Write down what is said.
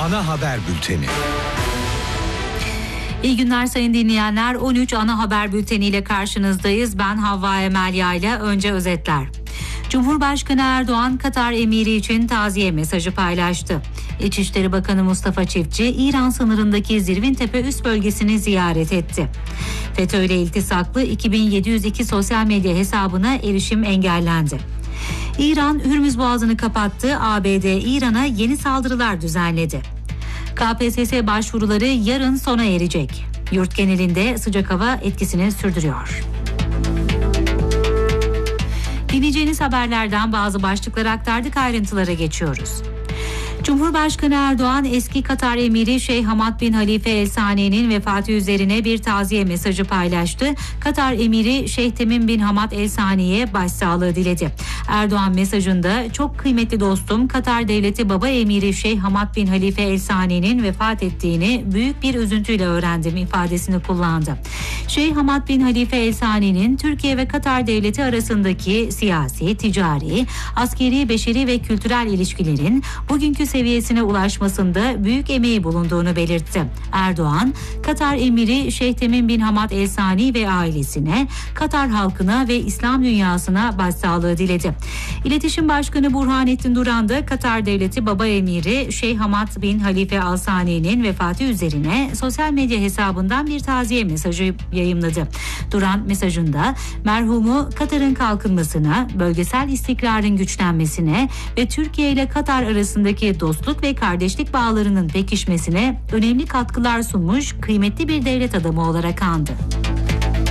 ana haber bülteni. İyi günler sayın dinleyenler. 13 ana haber bülteniyle karşınızdayız. Ben Havva Emel Yayla. Önce özetler. Cumhurbaşkanı Erdoğan, Katar emiri için taziye mesajı paylaştı. İçişleri Bakanı Mustafa Çiftçi, İran sınırındaki Zirvintepe üst bölgesini ziyaret etti. FETÖ ile iltisaklı 2702 sosyal medya hesabına erişim engellendi. İran, Hürmüz Boğazı'nı kapattı. ABD, İran'a yeni saldırılar düzenledi. KPSS başvuruları yarın sona erecek. Yurt genelinde sıcak hava etkisini sürdürüyor. Dinleyeceğiniz haberlerden bazı başlıkları aktardık, ayrıntılara geçiyoruz. Cumhurbaşkanı Erdoğan, eski Katar emiri Şeyh Hamad bin Halife El Sani'nin vefatı üzerine bir taziye mesajı paylaştı. Katar emiri Şeyh Temim bin Hamad El Sani'ye başsağlığı diledi. Erdoğan mesajında, çok kıymetli dostum, Katar devleti baba emiri Şeyh Hamad bin Halife El Sani'nin vefat ettiğini büyük bir üzüntüyle öğrendim ifadesini kullandı. Şeyh Hamad bin Halife El Sani'nin Türkiye ve Katar devleti arasındaki siyasi, ticari, askeri, beşeri ve kültürel ilişkilerin bugünkü seviyesine ulaşmasında büyük emeği bulunduğunu belirtti. Erdoğan, Katar emiri Şeyh Temim bin Hamad El Sani ve ailesine, Katar halkına ve İslam dünyasına başsağlığı diledi. İletişim Başkanı Burhanettin Duran da Katar devleti baba emiri Şeyh Hamad bin Halife Al Sani'nin vefatı üzerine sosyal medya hesabından bir taziye mesajı yayımladı. Duran mesajında, merhumu Katar'ın kalkınmasına, bölgesel istikrarın güçlenmesine ve Türkiye ile Katar arasındaki dostluk ve kardeşlik bağlarının pekişmesine önemli katkılar sunmuş kıymetli bir devlet adamı olarak andı.